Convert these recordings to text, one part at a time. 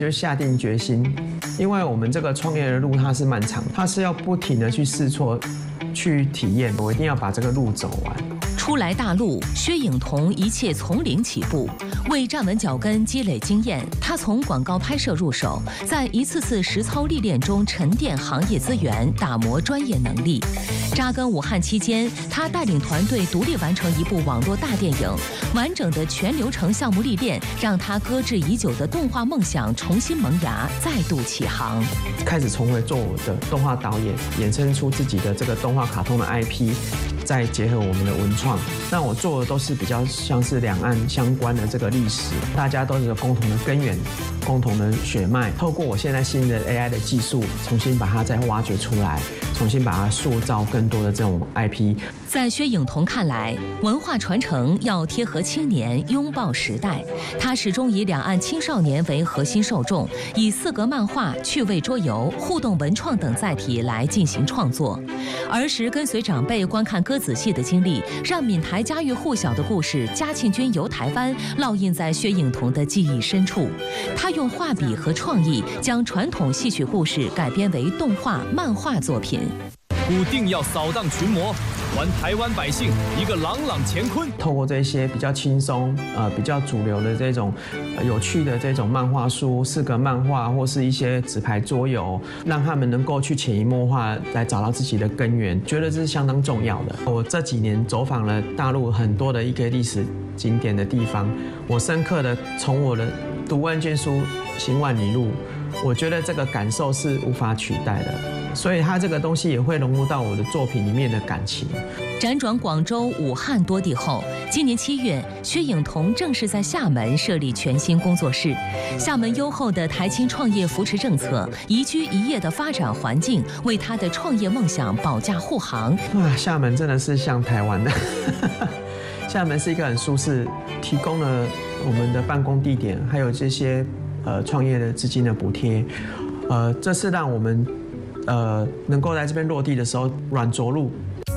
就下定决心，因为我们这个创业的路它是漫长，它是要不停的去试错、去体验，我一定要把这个路走完。 初来大陆，薛颖彤一切从零起步，为站稳脚跟、积累经验，他从广告拍摄入手，在一次次实操历练中沉淀行业资源，打磨专业能力。扎根武汉期间，他带领团队独立完成一部网络大电影，完整的全流程项目历练，让他搁置已久的动画梦想重新萌芽，再度起航。 开始重回做我的动画导演，衍生出自己的这个动画卡通的 IP。再结合我们的文创，那我做的都是比较像是两岸相关的这个历史，大家都是有共同的根源、共同的血脉。透过我现在新的 AI 的技术，重新把它再挖掘出来，重新把它塑造更多的这种 IP。 在薛颖彤看来，文化传承要贴合青年，拥抱时代。他始终以两岸青少年为核心受众，以4格漫画、趣味桌游、互动文创等载体来进行创作。儿时跟随长辈观看歌仔戏的经历，让闽台家喻户晓的故事《嘉庆君游台湾》烙印在薛颖彤的记忆深处。他用画笔和创意，将传统戏曲故事改编为动画、漫画作品。 笃定要扫荡群魔，还台湾百姓一个朗朗乾坤。 透过这些比较轻松、比较主流的这种有趣的这种漫画书、4格漫画或是一些纸牌桌游，让他们能够去潜移默化来找到自己的根源，觉得这是相当重要的。我这几年走访了大陆很多的一个历史景点的地方，我深刻的从我的读万卷书、行万里路，我觉得这个感受是无法取代的。所以它这个东西也会融入到我的作品里面的感情。 辗转广州、武汉多地后，今年7月，薛颖彤正式在厦门设立全新工作室。厦门优厚的台青创业扶持政策、宜居宜业的发展环境，为他的创业梦想保驾护航。 厦门真的是像台湾的，厦门是一个很舒适，提供了我们的办公地点，还有这些创业的资金的补贴。这是让我们能够在这边落地的时候软着陆。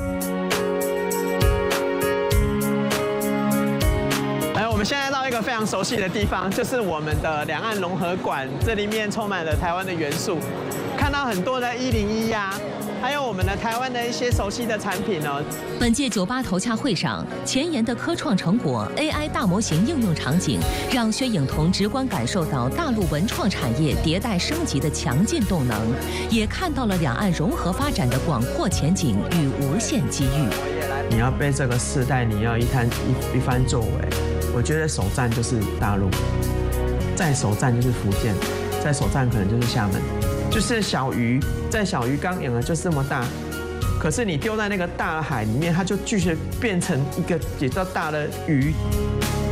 我们现在到一个非常熟悉的地方，就是我们的两岸融合馆，这里面充满了台湾的元素，看到很多的101呀，还有我们的台湾的一些熟悉的产品哦。 本届98头洽会上，前沿的科创成果、AI 大模型应用场景，让薛颖彤直观感受到大陆文创产业迭代升级的强劲动能，也看到了两岸融合发展的广阔前景与无限机遇。 你要被这个世代，你要一番作为。我觉得首站就是大陆，再首站就是福建，再首站可能就是厦门。就是小鱼在小鱼缸养了就是这么大，可是你丢在那个大海里面，它就继续变成一个比较大的鱼。